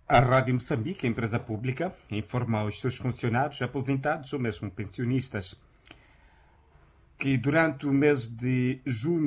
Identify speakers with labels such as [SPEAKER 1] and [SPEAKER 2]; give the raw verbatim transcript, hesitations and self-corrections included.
[SPEAKER 1] A Rádio Moçambique, a empresa pública, informa aos seus funcionários, aposentados ou mesmo pensionistas, que durante o mês de junho